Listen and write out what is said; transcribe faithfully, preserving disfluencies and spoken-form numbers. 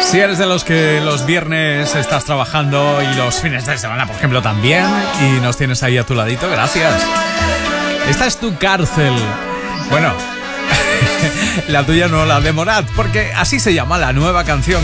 Si eres de los que los viernes estás trabajando y los fines de semana, por ejemplo, también, y nos tienes ahí a tu ladito, gracias. Esta es tu cárcel. Bueno, la tuya no, la de Morat, porque así se llama la nueva canción